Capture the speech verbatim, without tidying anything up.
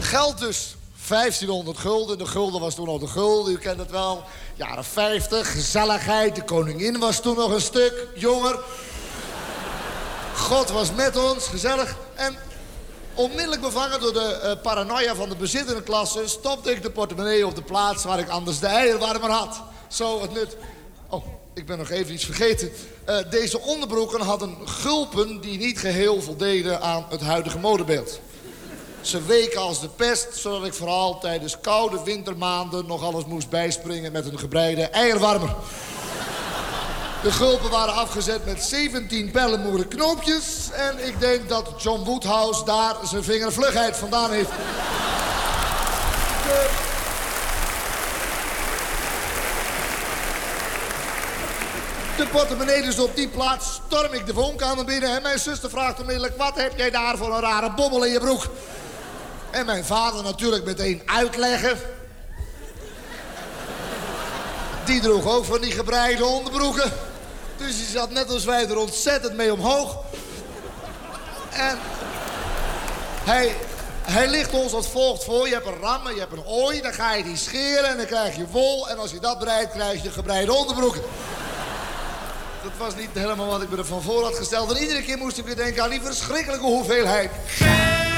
Geld dus. vijftienhonderd gulden. De gulden was toen al de gulden. U kent het wel. Jaren vijftig. Gezelligheid. De koningin was toen nog een stuk jonger. God was met ons. Gezellig. En onmiddellijk bevangen door de uh, paranoia van de bezittende klasse... stopte ik de portemonnee op de plaats waar ik anders de eierwarmer had. Zo het nut. Oh, ik ben nog even iets vergeten. Uh, deze onderbroeken hadden gulpen die niet geheel voldeden aan het huidige modebeeld. Ze weken als de pest, zodat ik vooral tijdens koude wintermaanden nog alles moest bijspringen met een gebreide eierwarmer. De gulpen waren afgezet met zeventien bellenmoeren knoopjes. En ik denk dat John Woodhouse daar zijn vingervlugheid vandaan heeft. De... De portemonnee dus op die plaats storm ik de woonkamer binnen... en mijn zuster vraagt onmiddellijk... wat heb jij daar voor een rare bobbel in je broek? En mijn vader natuurlijk meteen uitleggen. Die droeg ook van die gebreide onderbroeken. Dus die zat net als wij er ontzettend mee omhoog. En hij, hij ligt ons als volgt voor. Je hebt een rammen, je hebt een ooi, dan ga je die scheren en dan krijg je wol. En als je dat breidt, krijg je gebreide onderbroeken. Dat was niet helemaal wat ik me ervan voor had gesteld. En iedere keer moest ik weer denken aan die verschrikkelijke hoeveelheid